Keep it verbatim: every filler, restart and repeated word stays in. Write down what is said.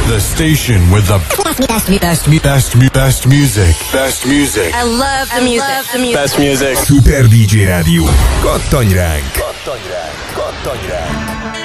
The station with the best, best, best, best, best music. Best music. I love the music. Love the music. Best music. Super dé dzsé Rádió. Kattanj ránk! Kattanj ránk! Kattanj ránk!